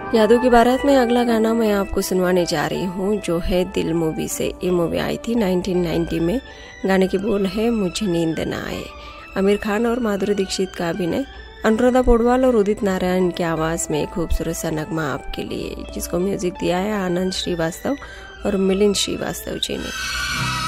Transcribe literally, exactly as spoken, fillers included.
यादों की बारात में अगला गाना मैं आपको सुनवाने जा रही हूँ, जो है दिल मूवी से। ये मूवी आई थी नाइनटीन नाइंटी में। गाने के बोल है मुझे नींद ना आए। आमिर खान और माधुरी दीक्षित का अभिनय, अनुराधा पौडवाल और उदित नारायण की आवाज़ में खूबसूरत सा नगमा आपके लिए, जिसको म्यूजिक दिया है आनंद श्रीवास्तव और मिलिंद श्रीवास्तव जी ने।